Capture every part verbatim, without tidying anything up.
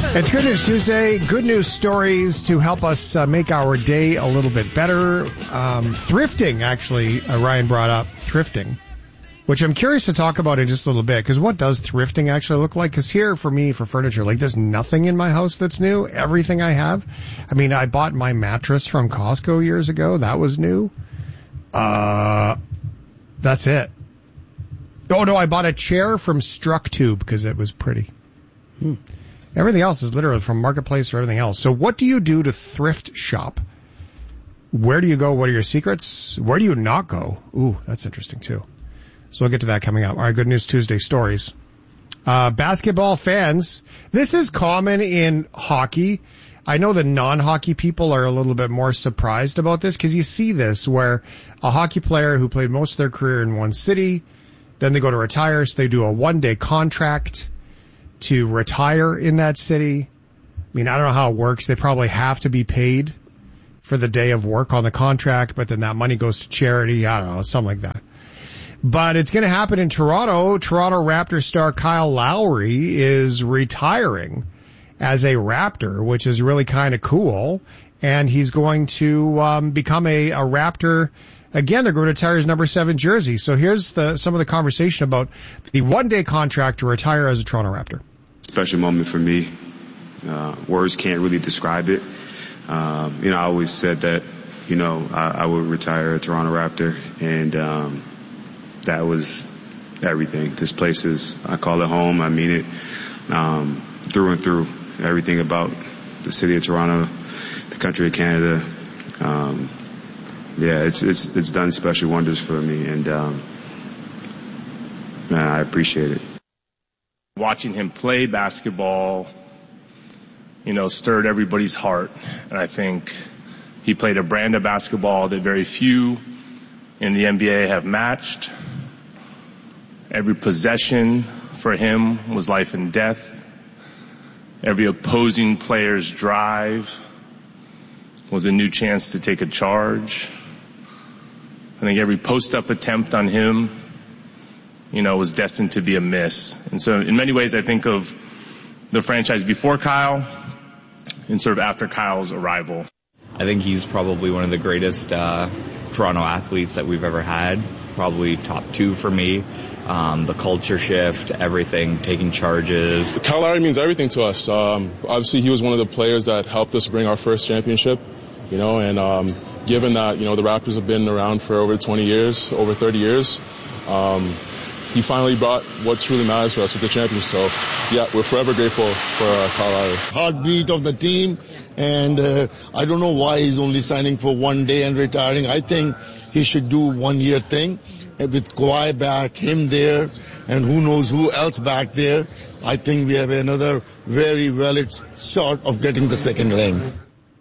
It's Good News Tuesday. Good news stories to help us uh, make our day a little bit better. Um, thrifting, actually, uh, Ryan brought up thrifting, which I'm curious to talk about in just a little bit, because what does thrifting actually look like? Because here, for me, for furniture, like there's nothing in my house that's new. Everything I have. I mean, I bought my mattress from Costco years ago. That was new. Uh, that's it. Oh, no, I bought a chair from Structube because it was pretty. Hmm. Everything else is literally from Marketplace or everything else. So what do you do to thrift shop? Where do you go? What are your secrets? Where do you not go? Ooh, that's interesting too. So we'll get to that coming up. All right, Good News Tuesday stories. Uh, basketball fans, this is common in hockey. I know the non-hockey people are a little bit more surprised about this because you see this where a hockey player who played most of their career in one city, then they go to retire, so they do a one-day contract to retire in that city. I mean, I don't know how it works. They probably have to be paid for the day of work on the contract, but then that money goes to charity. I don't know, something like that. But it's going to happen in Toronto. Toronto Raptors star Kyle Lowry is retiring as a Raptor, which is really kind of cool. And he's going to um, become a, a Raptor. Again, they're going to retire his number seven jersey. So here's the, some of the conversation about the one-day contract to retire as a Toronto Raptor. Special moment for me. Uh, words can't really describe it. Um, you know, I always said that, you know, I, I would retire a Toronto Raptor, and um, that was everything. This place is, I call it home. I mean it um, through and through. Everything about the city of Toronto, the country of Canada. Um, yeah, it's it's it's done special wonders for me, and um, man, I appreciate it. Watching him play basketball, you know, stirred everybody's heart. And I think he played a brand of basketball that very few in the N B A have matched. Every possession for him was life and death. Every opposing player's drive was a new chance to take a charge. I think every post-up attempt on him, you know, was destined to be a miss. And so in many ways, I think of the franchise before Kyle and sort of after Kyle's arrival. I think he's probably one of the greatest uh, Toronto athletes that we've ever had. Probably top two for me. Um, the culture shift, everything, taking charges. Kyle Lowry means everything to us. Um, obviously, he was one of the players that helped us bring our first championship. You know, and um, given that, you know, the Raptors have been around for over twenty years, over thirty years, um, he finally brought what truly matters to us with the championship. So, yeah, we're forever grateful for uh, Kyle Lowry. Heartbeat of the team, and uh, I don't know why he's only signing for one day and retiring. I think he should do one-year thing with Kawhi back, him there, and who knows who else back there. I think we have another very valid shot of getting the second ring.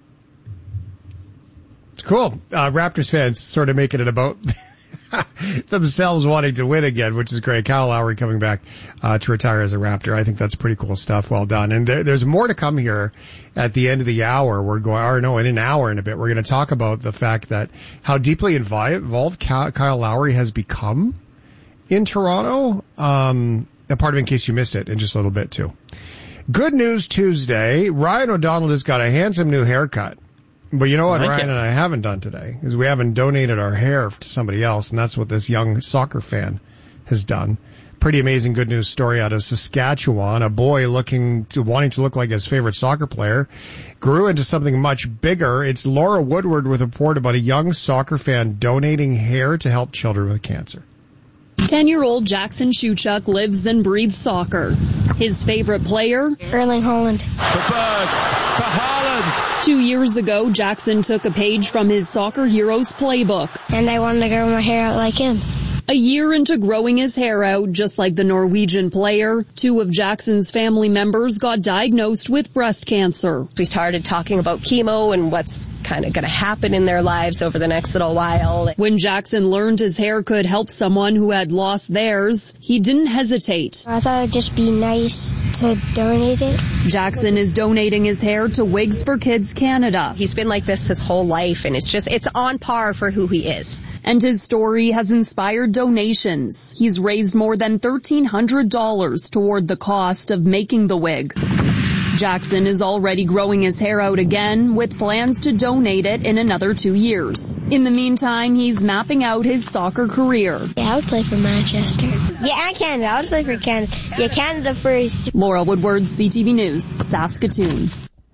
Cool. Uh, Raptors fans sort of making it about themselves wanting to win again, which is great. Kyle Lowry coming back uh, to retire as a Raptor. I think that's pretty cool stuff. Well done. And there, there's more to come here at the end of the hour. We're going, or no, in an hour and a bit, we're going to talk about the fact that how deeply involved Kyle Lowry has become in Toronto. Um, a part of it in case you missed it in just a little bit too. Good News Tuesday. Ryan O'Donnell has got a handsome new haircut. But you know what, like Ryan it. and I haven't done today is we haven't donated our hair to somebody else, and that's what this young soccer fan has done. Pretty amazing good news story out of Saskatchewan. A boy looking to wanting to look like his favorite soccer player grew into something much bigger. It's Laura Woodward with a report about a young soccer fan donating hair to help children with cancer. Ten-year-old Jackson Shuchuk lives and breathes soccer. His favorite player? Erling Haaland. The Berg for Haaland. Two years ago, Jackson took a page from his Soccer Heroes playbook. And I wanted to grow my hair out like him. A year into growing his hair out, just like the Norwegian player, two of Jackson's family members got diagnosed with breast cancer. We started talking about chemo and what's kind of going to happen in their lives over the next little while. When Jackson learned his hair could help someone who had lost theirs, he didn't hesitate. I thought it would just be nice to donate it. Jackson is donating his hair to Wigs for Kids Canada. He's been like this his whole life, and it's just, it's on par for who he is. And his story has inspired donations. He's raised more than thirteen hundred dollars toward the cost of making the wig. Jackson is already growing his hair out again with plans to donate it in another two years. In the meantime, he's mapping out his soccer career. Yeah, I would play for Manchester. Yeah, and Canada. I would play for Canada. Yeah, Canada first. Laura Woodward, C T V News, Saskatoon.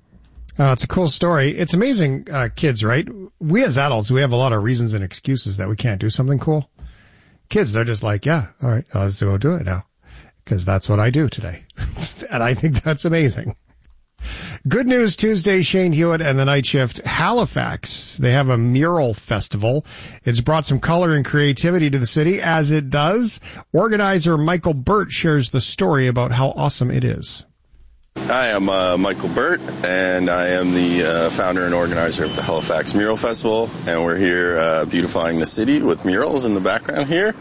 Uh, it's a cool story. It's amazing, uh, kids, right? We as adults, we have a lot of reasons and excuses that we can't do something cool. Kids, they're just like, yeah, all right, let's go do it now. Because that's what I do today. And I think that's amazing. Good News Tuesday, Shane Hewitt and the Night Shift. Halifax, they have a mural festival. It's brought some color and creativity to the city, as it does. Organizer Michael Burt shares the story about how awesome it is. Hi, I'm uh, Michael Burt, and I am the uh, founder and organizer of the Halifax Mural Festival, and we're here uh, beautifying the city with murals in the background here.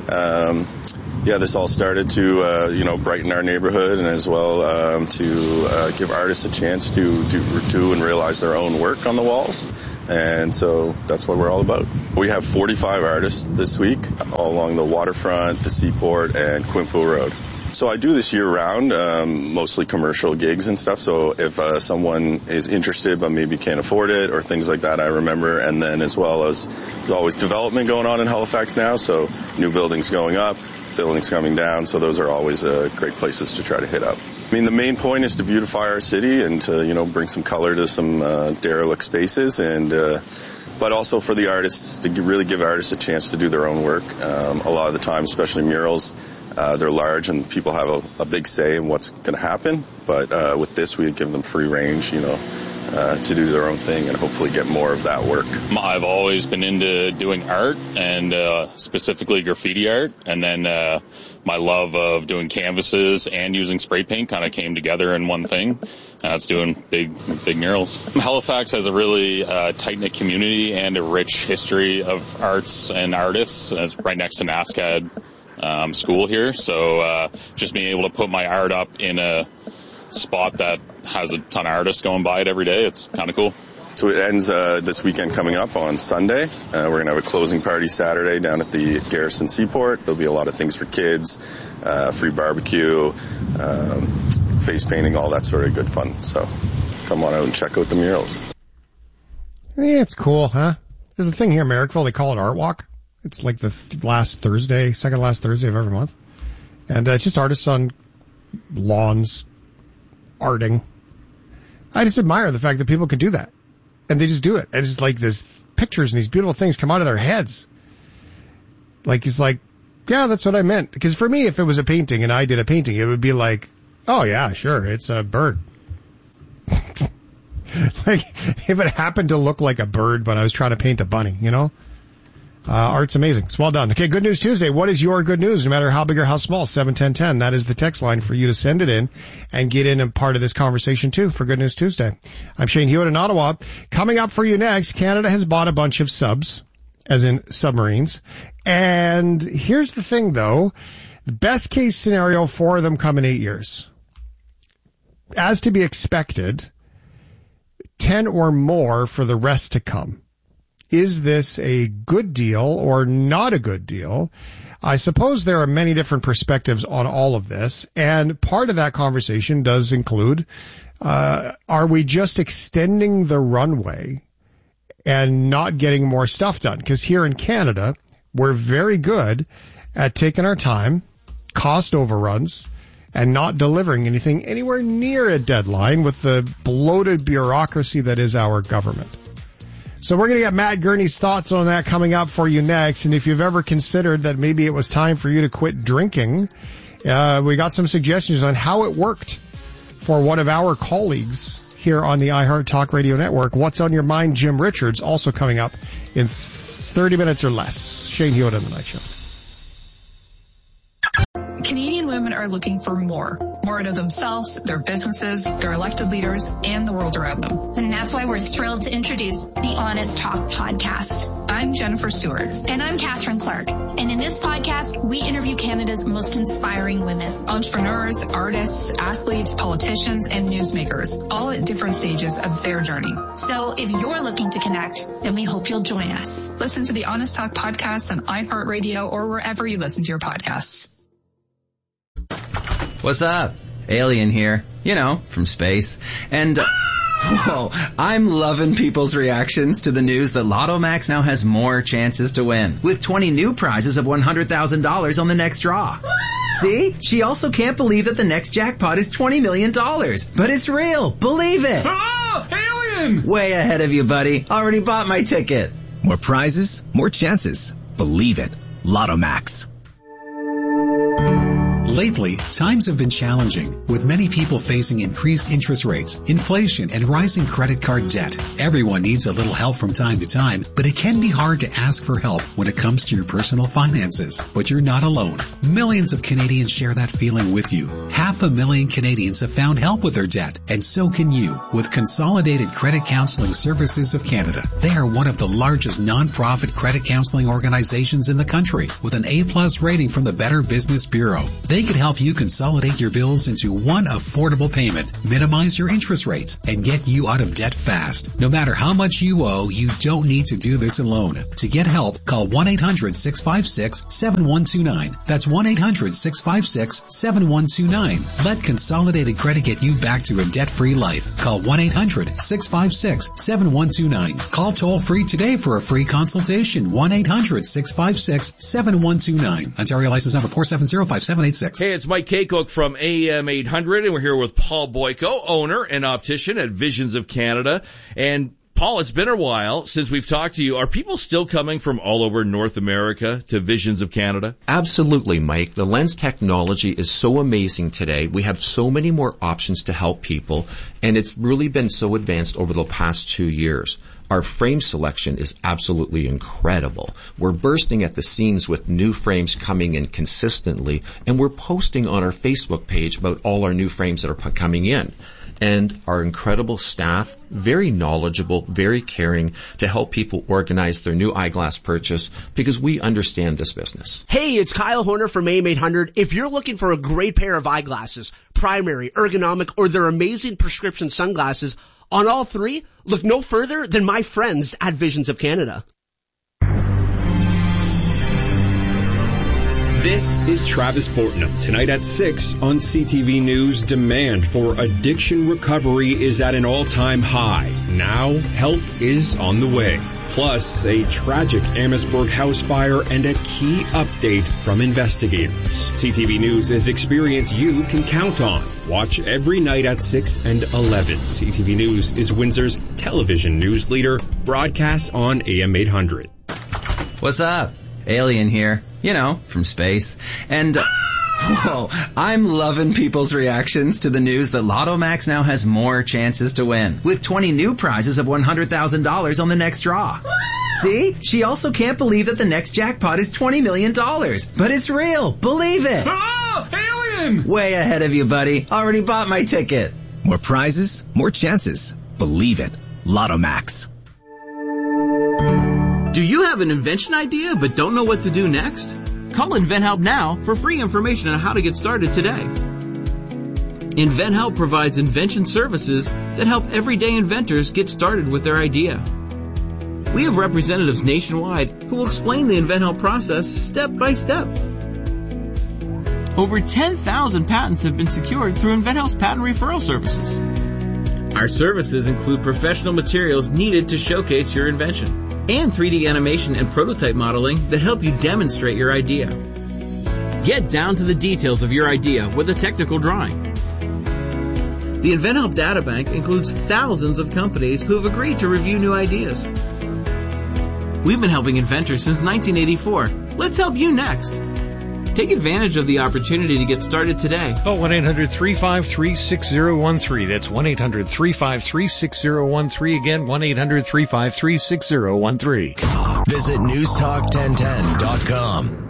Um, yeah, this all started to, uh, you know, brighten our neighborhood and as well um, to uh, give artists a chance to do, do and realize their own work on the walls. And so that's what we're all about. We have forty-five artists this week all along the waterfront, the Seaport, and Quinpool Road. So I do this year round, um, mostly commercial gigs and stuff. So if uh, someone is interested but maybe can't afford it or things like that, I remember. And then as well as there's always development going on in Halifax now. So new buildings going up, buildings coming down. So those are always uh, great places to try to hit up. I mean, the main point is to beautify our city and to, you know, bring some color to some uh, derelict spaces and, uh, but also for the artists to really give artists a chance to do their own work. Um, a lot of the time, especially murals, Uh, they're large and people have a, a big say in what's going to happen. But uh, with this, we give them free range, you know, uh, to do their own thing and hopefully get more of that work. I've always been into doing art and uh, specifically graffiti art. And then uh, my love of doing canvases and using spray paint kind of came together in one thing. That's uh, doing big, big murals. Halifax has a really uh, tight-knit community and a rich history of arts and artists. It's right next to NASCAD. Um, school here, so uh, just being able to put my art up in a spot that has a ton of artists going by it every day, it's kind of cool. So it ends uh, this weekend coming up on Sunday. Uh, we're going to have a closing party Saturday down at the Garrison Seaport. There'll be a lot of things for kids, uh, free barbecue, um, face painting, all that sort of good fun. So come on out and check out the murals. Yeah, it's cool, huh? There's a thing here in Merrickville, they call it Art Walk. It's like the th- last Thursday, second last Thursday of every month. And uh, it's just artists on lawns, arting. I just admire the fact that people can do that. And they just do it. And it's like this pictures and these beautiful things come out of their heads. Like, it's like, yeah, that's what I meant. Because for me, if it was a painting and I did a painting, it would be like, oh yeah, sure, it's a bird. Like, if it happened to look like a bird, but I was trying to paint a bunny, you know? Uh, art's amazing. It's well done. Okay, Good News Tuesday. What is your good news? No matter how big or how small, seven ten ten. That is the text line for you to send it in and get in a part of this conversation too for Good News Tuesday. I'm Shane Hewitt in Ottawa. Coming up for you next, Canada has bought a bunch of subs, as in submarines. And here's the thing though, the best case scenario for them come in eight years. As to be expected, ten or more for the rest to come. Is this a good deal or not a good deal? I suppose there are many different perspectives on all of this, and part of that conversation does include, uh, are we just extending the runway and not getting more stuff done? Because here in Canada, we're very good at taking our time, cost overruns, and not delivering anything anywhere near a deadline with the bloated bureaucracy that is our government. So we're going to get Matt Gurney's thoughts on that coming up for you next. And if you've ever considered that maybe it was time for you to quit drinking, uh, we got some suggestions on how it worked for one of our colleagues here on the iHeart Talk Radio Network. What's on your mind, Jim Richards, also coming up in thirty minutes or less. Shane Hewitt on the Night Show. Canadian women are looking for more. More out of themselves, their businesses, their elected leaders, and the world around them. And that's why we're thrilled to introduce the Honest Talk podcast. I'm Jennifer Stewart. And I'm Catherine Clark. And in this podcast, we interview Canada's most inspiring women. Entrepreneurs, artists, athletes, politicians, and newsmakers, all at different stages of their journey. So if you're looking to connect, then we hope you'll join us. Listen to the Honest Talk podcast on iHeartRadio or wherever you listen to your podcasts. What's up? Alien here. you know, from space. And, uh, whoa, I'm loving people's reactions to the news that Lotto Max now has more chances to win, with twenty new prizes of one hundred thousand dollars on the next draw. See? She also can't believe that the next jackpot is twenty million dollars. But it's real. Believe it. Oh, alien! Way ahead of you, buddy. Already bought my ticket. More prizes, more chances. Believe it. Lotto Max. Lately, times have been challenging, with many people facing increased interest rates, inflation, and rising credit card debt. Everyone needs a little help from time to time, but it can be hard to ask for help when it comes to your personal finances. But you're not alone. Millions of Canadians share that feeling with you. Half a million Canadians have found help with their debt, and so can you, with Consolidated Credit Counseling Services of Canada. They are one of the largest non-profit credit counseling organizations in the country, with an A-plus rating from the Better Business Bureau. They can help you consolidate your bills into one affordable payment, minimize your interest rates, and get you out of debt fast. No matter how much you owe, you don't need to do this alone. To get help, call one eight hundred six five six seven one two nine. That's one eight hundred six five six seven one two nine. Let Consolidated Credit get you back to a debt-free life. Call one eight hundred six five six seven one two nine. Call toll-free today for a free consultation. one eight hundred six five six seven one two nine. Ontario license number four seven zero five seven eight six. Hey, it's Mike Kaycock from A M eight hundred, and we're here with Paul Boyko, owner and optician at Visions of Canada. And Paul, it's been a while since we've talked to you. Are people still coming from all over North America to Visions of Canada? Absolutely, Mike. The lens technology is so amazing today. We have so many more options to help people, and it's really been so advanced over the past two years. Our frame selection is absolutely incredible. We're bursting at the seams with new frames coming in consistently, and we're posting on our Facebook page about all our new frames that are coming in. And our incredible staff, very knowledgeable, very caring to help people organize their new eyeglass purchase because we understand this business. Hey, it's Kyle Horner from A M eight hundred. If you're looking for a great pair of eyeglasses, primary, ergonomic, or their amazing prescription sunglasses, on all three, look no further than my friends at Visions of Canada. This is Travis Fortnum. Tonight at six on C T V News, demand for addiction recovery is at an all-time high. Now, help is on the way. Plus, a tragic Amherstburg house fire and a key update from investigators. C T V News is experience you can count on. Watch every night at six and eleven. C T V News is Windsor's television news leader, broadcast on A M eight hundred. What's up? Alien here. You know, from space. And, uh, whoa, I'm loving people's reactions to the news that Lotto Max now has more chances to win, with twenty new prizes of one hundred thousand dollars on the next draw. See? She also can't believe that the next jackpot is twenty million dollars. But it's real. Believe it. Oh, alien! Way ahead of you, buddy. Already bought my ticket. More prizes, more chances. Believe it. Lotto Max. Do you have an invention idea but don't know what to do next? Call InventHelp now for free information on how to get started today. InventHelp provides invention services that help everyday inventors get started with their idea. We have representatives nationwide who will explain the InventHelp process step by step. Over ten thousand patents have been secured through InventHelp's patent referral services. Our services include professional materials needed to showcase your invention, and three D animation and prototype modeling that help you demonstrate your idea. Get down to the details of your idea with a technical drawing. The InventHelp Databank includes thousands of companies who have agreed to review new ideas. We've been helping inventors since nineteen eighty-four. Let's help you next. Take advantage of the opportunity to get started today. Call one eight hundred three five three six zero one three. That's one eight hundred three five three six zero one three. Again, one eight hundred three five three six zero one three. Visit news talk ten ten dot com.